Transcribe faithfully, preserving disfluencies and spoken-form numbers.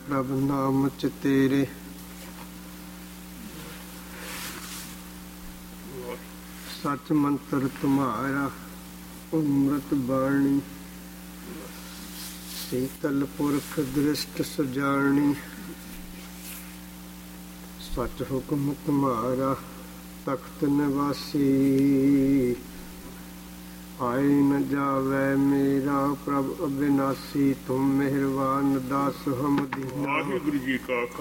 ਪ੍ਰਭ ਨਾਮ ਚ ਤੇਰੇ। ਸਚ ਮੰਤਰ ਤੁਮਾਰਾ ਅੰਮ੍ਰਿਤ ਬਾਣੀ। ਸੀਤਲ ਪੁਰਖ ਦ੍ਰਿਸ਼ਟ ਸੁਜਾਨੀ। ਸਚ ਹੁਕਮ ਤੁਮਾਰਾ ਤਖਤ ਨਿਵਾਸੀ। ਆਏ ਨ ਜਾਵੈ ਮੇਰਾ ਪ੍ਰਭ ਅਬਿਨਾਸੀ। ਤੁਮ ਮਿਹਰਬਾਨ ਦਾਸ ਹਮ ਦੀਨਾ। ਵਾਹਿਗੁਰੂ ਜੀ ਕਾ